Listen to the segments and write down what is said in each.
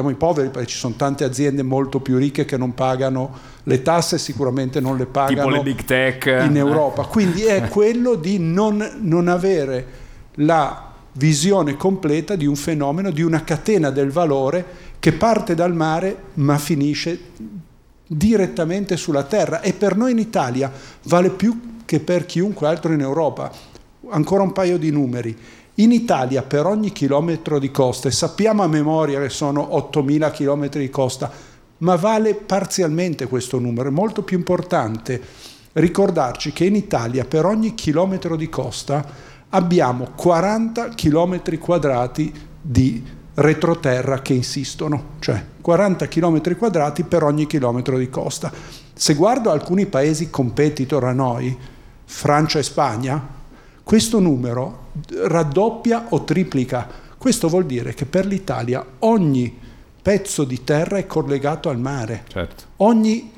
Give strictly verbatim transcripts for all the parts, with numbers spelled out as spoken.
abbiamo i poveri, perché ci sono tante aziende molto più ricche che non pagano le tasse, sicuramente non le pagano tipo le big tech in Europa. Quindi è quello di non, non avere la visione completa di un fenomeno, di una catena del valore che parte dal mare ma finisce direttamente sulla terra, e per noi in Italia vale più che per chiunque altro in Europa. Ancora un paio di numeri. In Italia per ogni chilometro di costa, e sappiamo a memoria che sono ottomila chilometri di costa, ma vale parzialmente questo numero. È molto più importante ricordarci che in Italia per ogni chilometro di costa abbiamo quaranta chilometri quadrati di retroterra che insistono, cioè quaranta chilometri quadrati per ogni chilometro di costa. Se guardo alcuni paesi competitor a noi, Francia e Spagna, questo numero raddoppia o triplica. Questo vuol dire che per l'Italia ogni pezzo di terra è collegato al mare. Certo. Ogni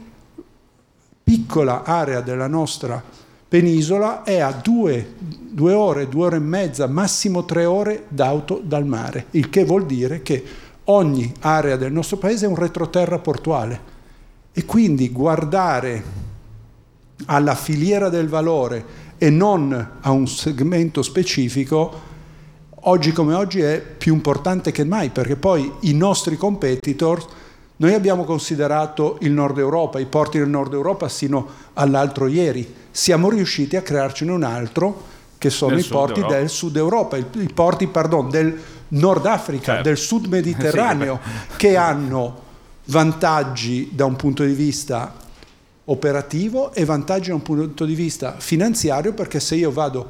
piccola area della nostra penisola è a due, due ore, due ore e mezza, massimo tre ore d'auto dal mare, il che vuol dire che ogni area del nostro paese è un retroterra portuale. E quindi guardare alla filiera del valore e non a un segmento specifico, oggi come oggi è più importante che mai, perché poi i nostri competitor, noi abbiamo considerato il Nord Europa, i porti del Nord Europa sino all'altro ieri, siamo riusciti a crearcene un altro che sono del i porti Europa. del Sud Europa, i, i porti pardon, del Nord Africa, certo. del Sud Mediterraneo, sì, che hanno vantaggi da un punto di vista operativo e vantaggi da un punto di vista finanziario, perché se io vado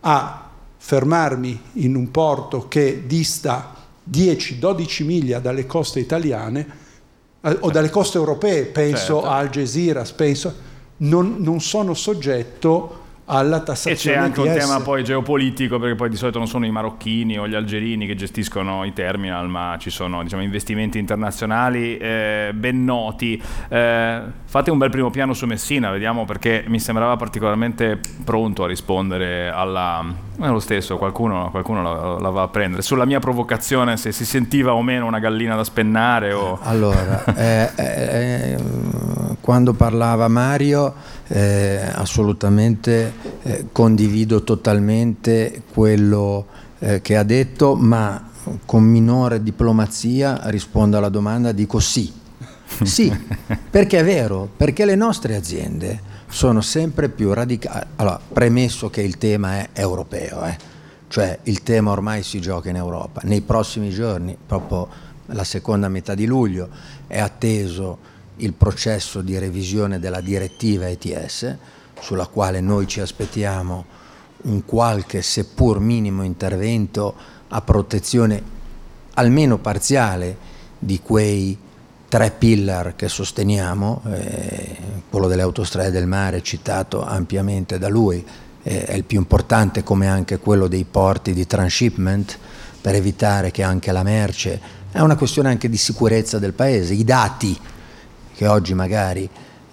a fermarmi in un porto che dista dieci dodici miglia dalle coste italiane eh, o dalle coste europee, penso certo. a Algeciras, penso, non, non sono soggetto alla tassazione. E c'è anche A T S. un tema poi geopolitico, perché poi di solito non sono i marocchini o gli algerini che gestiscono i terminal, ma ci sono, diciamo, investimenti internazionali eh, ben noti. Eh, fate un bel primo piano su Messina, vediamo, perché mi sembrava particolarmente pronto a rispondere alla... è lo stesso, qualcuno, qualcuno la, la va a prendere. Sulla mia provocazione, se si sentiva o meno una gallina da spennare o... Allora, eh, eh, quando parlava Mario, eh, assolutamente eh, condivido totalmente quello eh, che ha detto, ma con minore diplomazia rispondo alla domanda, dico sì. Sì, perché è vero, perché le nostre aziende sono sempre più radicali. Allora, premesso che il tema è europeo, eh? Cioè il tema ormai si gioca in Europa. Nei prossimi giorni, proprio la seconda metà di luglio, è atteso il processo di revisione della direttiva E T S, sulla quale noi ci aspettiamo un qualche, seppur minimo, intervento a protezione almeno parziale di quei tre pillar che sosteniamo, eh, quello delle autostrade del mare citato ampiamente da lui, eh, è il più importante, come anche quello dei porti di transshipment, per evitare che anche la merce, è una questione anche di sicurezza del paese, i dati che oggi magari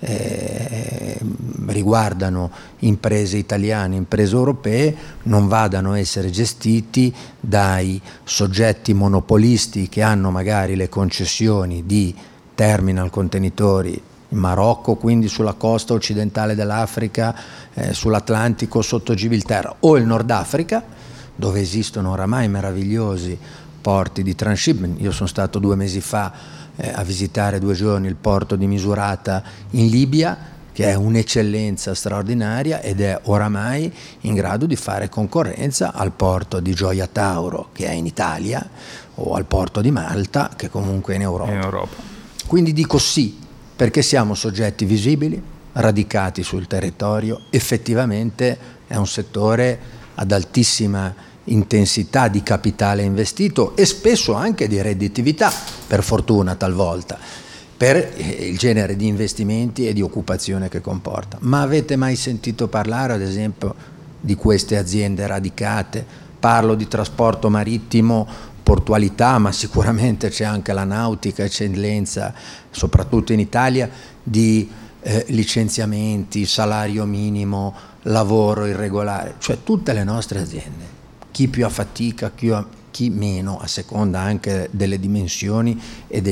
eh, riguardano imprese italiane, imprese europee, non vadano a essere gestiti dai soggetti monopolisti che hanno magari le concessioni di terminal contenitori in Marocco, quindi sulla costa occidentale dell'Africa, eh, sull'Atlantico, sotto Gibilterra, o il Nord Africa, dove esistono oramai meravigliosi porti di transshipment. Io sono stato due mesi fa eh, a visitare due giorni il porto di Misurata in Libia, che è un'eccellenza straordinaria ed è oramai in grado di fare concorrenza al porto di Gioia Tauro, che è in Italia, o al porto di Malta, che comunque è in Europa. In Europa. Quindi dico sì, perché siamo soggetti visibili, radicati sul territorio, effettivamente è un settore ad altissima intensità di capitale investito e spesso anche di redditività, per fortuna talvolta, per il genere di investimenti e di occupazione che comporta. Ma avete mai sentito parlare, ad esempio, di queste aziende radicate? Parlo di trasporto marittimo, portualità, ma sicuramente c'è anche la nautica, eccellenza, soprattutto in Italia, di eh, licenziamenti, salario minimo, lavoro irregolare, cioè tutte le nostre aziende, chi più a fatica, chi, a, chi meno, a seconda anche delle dimensioni e dei